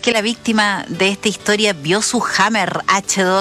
que la víctima de esta historia vio su Hammer H2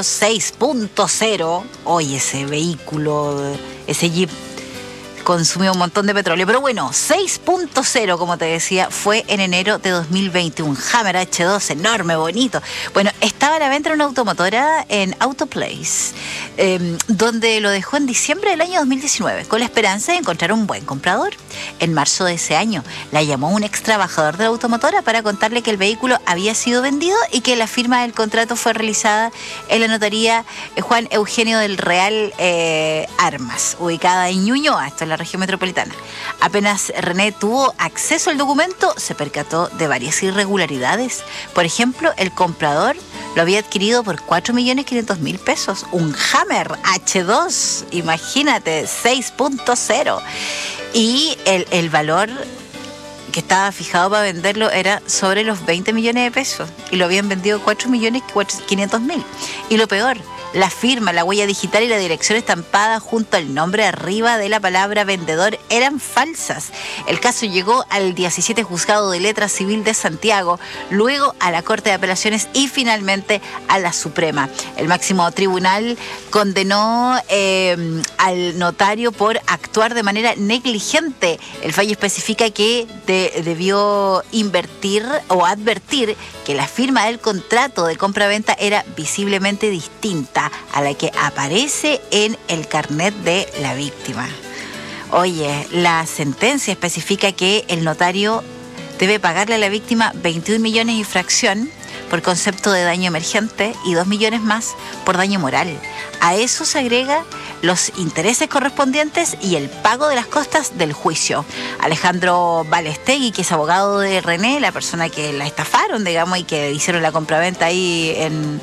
6.0. Oye, ese vehículo, ese Jeep consumió un montón de petróleo. Pero bueno, 6.0, como te decía, fue en enero de 2020. Un Hammer H2 enorme, bonito. Bueno, estaba a la venta en una automotora en Autoplace, donde lo dejó en diciembre del año 2019, con la esperanza de encontrar un buen comprador. En marzo de ese año, la llamó un ex trabajador de la automotora para contarle que el vehículo había sido vendido y que la firma del contrato fue realizada en la notaría Juan Eugenio del Real Armas, ubicada en Ñuñoa, esto es la región metropolitana. Apenas René tuvo acceso al documento, se percató de varias irregularidades. Por ejemplo, el comprador lo había adquirido por 4.500.000 pesos. Un Hammer H2, imagínate, 6.0. Y el valor que estaba fijado para venderlo era sobre los 20 millones de pesos. Y lo habían vendido 4.500.000. Y lo peor, la firma, la huella digital y la dirección estampada junto al nombre arriba de la palabra vendedor eran falsas. El caso llegó al 17 Juzgado de Letras Civil de Santiago, luego a la Corte de Apelaciones y finalmente a la Suprema. El máximo tribunal condenó al notario por actuar de manera negligente. El fallo especifica que debió invertir o advertir que la firma del contrato de compra-venta era visiblemente distinta a la que aparece en el carnet de la víctima. Oye, la sentencia especifica que el notario debe pagarle a la víctima 21 millones y fracción por concepto de daño emergente y 2 millones más por daño moral. A eso se agrega los intereses correspondientes y el pago de las costas del juicio. Alejandro Balestegui, que es abogado de René, la persona que la estafaron, digamos, y que hicieron la compraventa ahí en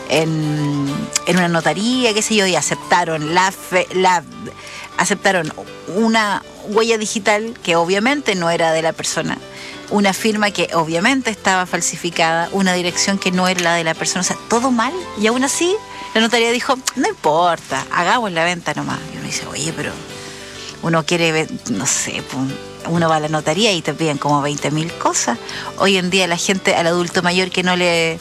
una notaría, qué sé yo, y aceptaron aceptaron una huella digital que obviamente no era de la persona, una firma que obviamente estaba falsificada, una dirección que no era la de la persona, o sea, todo mal. Y aún así, la notaría dijo, no importa, hagamos la venta nomás. Y uno dice, oye, pero uno quiere ver, no sé, uno va a la notaría y te piden como 20.000 cosas. Hoy en día la gente, al adulto mayor que no le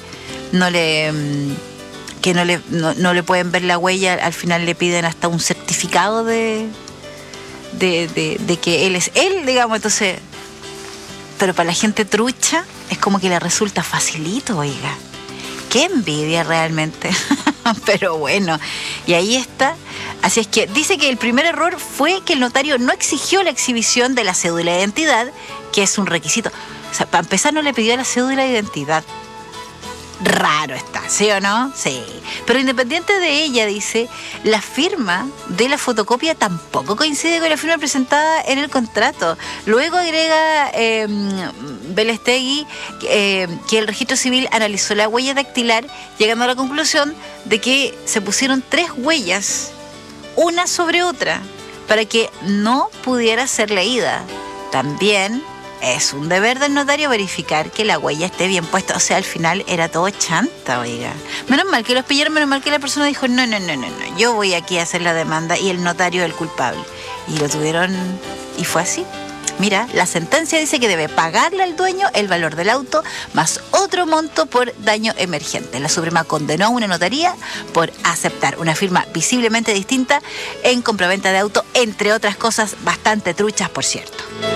pueden ver la huella, al final le piden hasta un certificado de que él es él, digamos. Entonces, pero para la gente trucha es como que le resulta facilito, oiga. Qué envidia realmente. Pero bueno, y ahí está. Así es que dice que el primer error fue que el notario no exigió la exhibición de la cédula de identidad, que es un requisito. O sea, para empezar no le pidió la cédula de identidad. Raro está, ¿sí o no? Sí. Pero independiente de ella, dice, la firma de la fotocopia tampoco coincide con la firma presentada en el contrato. Luego agrega Balestegui que el registro civil analizó la huella dactilar, llegando a la conclusión de que se pusieron 3 huellas, una sobre otra, para que no pudiera ser leída. También es un deber del notario verificar que la huella esté bien puesta. O sea, al final era todo chanta, oiga. Menos mal que los pillaron, menos mal que la persona dijo, no, yo voy aquí a hacer la demanda y el notario es el culpable. Y lo tuvieron, y fue así. Mira, la sentencia dice que debe pagarle al dueño el valor del auto más otro monto por daño emergente. La Suprema condenó a una notaría por aceptar una firma visiblemente distinta en compraventa de auto, entre otras cosas bastante truchas, por cierto.